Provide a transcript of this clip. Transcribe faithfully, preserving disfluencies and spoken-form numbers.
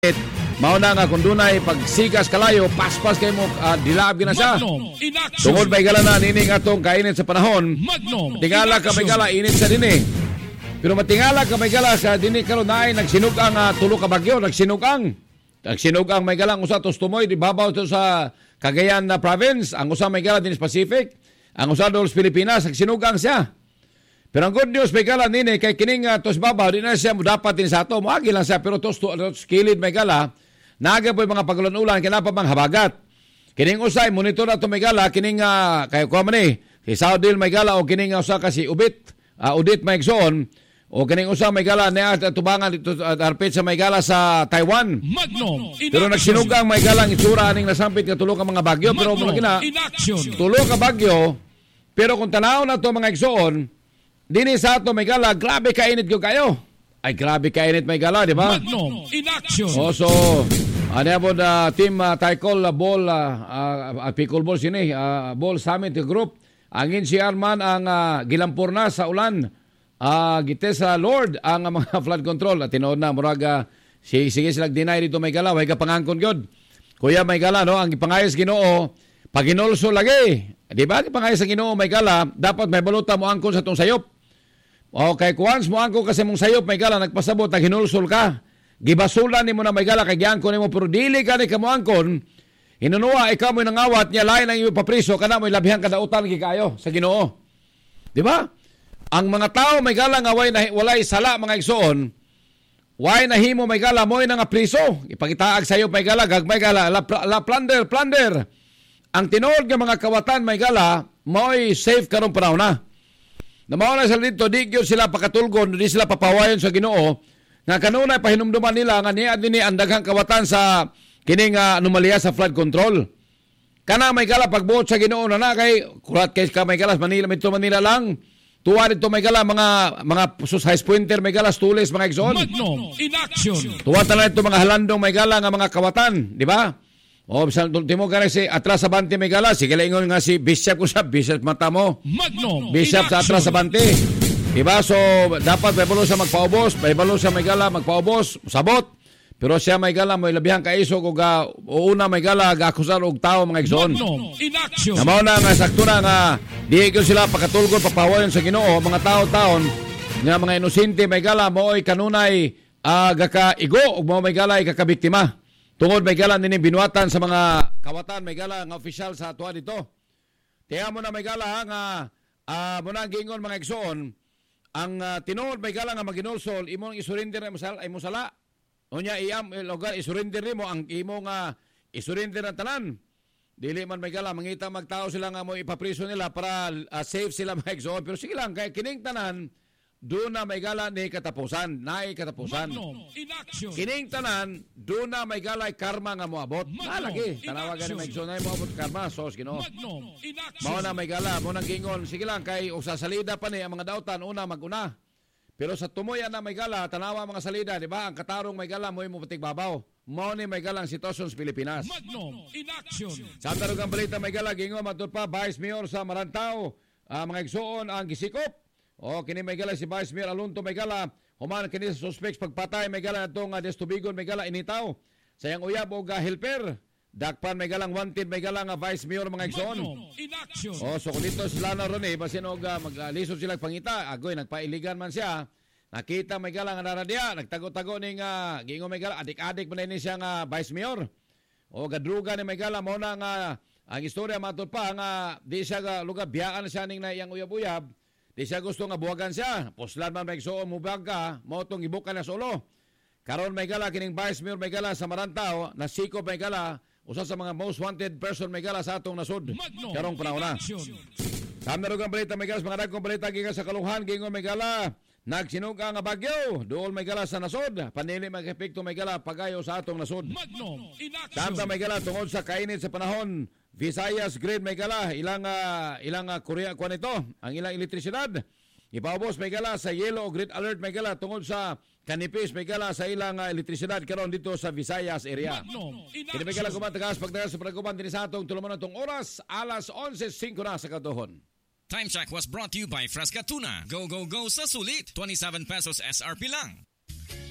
Mauna nga kung dunay pagsigas kalayo, paspas kay mo uh, dilab gina siya. Tungod may gala na nining atong kainit sa panahon. Tingala ka may gala init sa dini. Pero matingala ka may gala sa dini karon naay nagsinugang uh, tulo ka bagyo, nagsinugang. Nagsinugang may gala ang usa tos tumoy di babaw to sa Cagayan na province, ang usa may gala din sa Pacific, ang usa dol sa Pilipinas, nagsinugang siya. Pero ang good news may gala nini kay kining uh, tos babaw di na siya mo dapat din sa ato, moagi lang siya pero tos to kilid may gala. Naga po yung mga pagulan-ulan, kailan pa bang habagat. Kining usay, monitor na ito may gala, kining, uh, kayo ko man eh, si Saudil may gala, o kining usa kasi Ubit, uh, Udit may igsoon, o kining usa may gala, na tubangan dito, uh, arpit sa may gala sa Taiwan. Magnum, pero nagsinugang may gala, ang itsura, aning nasampit ka tulo ka mga bagyo, pero mula kina, tulo ka bagyo, pero kung tanaw na ito mga igsoon, dini sa ito may gala, grabe kainit ko kayo. Ay, grabe kainit may gala, di ba? Magnum, in action. Oh, so, ano po na team uh, Taikol uh, Ball, uh, uh, Pickleball sini, uh, Ball Summit Group. Angin si Arman ang uh, gilampor na sa ulan. Uh, gite sa Lord ang uh, mga flood control. At tinood na, muraga, sige, sige silang deny dito may gala. Huwag ka pangangkon yun. Kuya may gala, no? Ang ipangayos Ginoo, paginulso lagi. Di ba? Ipangayos ang Ginoo may gala, dapat may baluta mo angkon sa itong sayop. Okay, once mo angkon kasi mong sayop may gala, nagpasabot, naghinulsol ka. Gibasulan ni mo na may gala kay giangkon nimo pero dili ka ni kamuangkon hinunuwa ikaw mo nangawat niya lain ang iyo papriso kana mo labihan kada utan gi kayo sa Ginoo. Di ba? Ang mga tao may gala nga way na walay sala mga igsoon, way nahimo may gala moy nga priso. Ipakitaag sayo may gala gagmay gala la, la plunder plunder. Ang tinuod nga mga kawatan may gala moy safe karon panahon na. Namaw na sila dito, di gyud sila pakatulgon, di sila papawayon sa Ginoo. Nga kanunay pahinumduman nila nga niya din ang daghang kawatan sa kining uh, anomalya sa flood control. Kana may gala pagbuot sa Ginoo na na kay kurat kay ka may galas Manila medyo Manila lang. Tuwa dito may gala mga mga sus high pointer may galas tulis mga igsoon. Magnum in action. Tuwa tala ito mga halandong may gala nga mga kawatan, di ba? O bisan ultimo kana si atras sa bante may gala sige ingon nga si Bishop ko sa Bishop mata mo. Magnum Bishop sa atras sa bante. Diba? So, dapat may balo siya magpaubos, may balo siya may gala magpaubos, sabot. Pero siya may gala, may labihang kaiso kung ga, una may gala, gakusar og tao mga igsoon. Namaw na nga, sakto na nga, di ko sila pakatulgon, papawayon sa Ginoo, mga tao-taon, nga mga inosente may gala, mooy kanunay, uh, gaka-igo, o mo may gala, ikakabiktima. Tungod may gala, nini binuatan sa mga kawatan, may gala, nga opisyal sa tuwa dito. Tiya mo na may gala, nga, uh, muna gingon mga igsoon, ang uh, tinuod may gala nga maginulsol imong isurrender ay musala ay musala unya iyam lugar isurrender nimo ang imong uh, isurrender ang tanan dili man may gala mangita magtao sila nga mo ipapriso nila para uh, safe sila mag-exo pero sige lang kay kining tanan do na may gala ni katapusan naay katapusan kining tanan do na may gala karma nga moabot nalagi tanawagan ni mag-exo na moabot karma sos Ginoo mao na may gala mo nang gingon sige lang kay og sa salida pa ni ang mga dautan una maguna pero sa tumoy na may gala tanawa mga salida di ba ang katarong may gala mo imo patig babaw mao ni may gala ang sitwasyon sa Pilipinas in action sa tarugang balita may gala gingon matud pa Vice Mayor sa Marantao uh, mga igsoon ang gisikop o kini may gala si Vice Mayor Alonto may gala human kini sa suspects pagpatay may gala atong uh, Destubigon may gala initaw sayang uyab og uh, helper dakpan may galang wanted may galang uh, Vice Mayor mga igsoon o so kung dito sila na ron eh basin og uh, maglisod sila pangita agoy nagpailigan man siya nakita may galang nga naradia nagtago-tago ning uh, gingo may gala adik-adik man ni siya nga Vice Mayor o gadruga ni may gala mo na nga ang istorya matod pa nga di siya ga lugar biyaan siya ning na iyang uyab-uyab. Di siya gusto nga buwagan siya. Poslan man may igsoon mo bag ka, mo itong ibukan na solo. Karon may gala, kining Vice Mayor may gala sa Marantao, nasikop may gala, usa sa mga most wanted person may gala sa atong nasod. Karong panahon na. Kami rin ang balita may gala, mga dagkong balita gikan sa Kalunghan, gingon may gala, nagsinuga nga bagyo, dool may gala sa nasod, panili may epekto may gala, pagayo sa atong nasod. Kanta may gala, tungod sa kainit sa panahon, Visayas Grid may gala ilang uh, ilang uh, Korea kuan ito ang ilang elektrisidad ipaubos may gala sa yellow grid alert may gala tungod sa kanipis may gala sa ilang uh, elektrisidad karon dito sa Visayas area kini may gala kumatagas pagdagas sa pagkuban din sa atong tulumanon tong oras alas onse singko na sa katuhon. Time check was brought to you by Fresca Tuna. Go go go sa sulit, twenty-seven pesos S R P lang.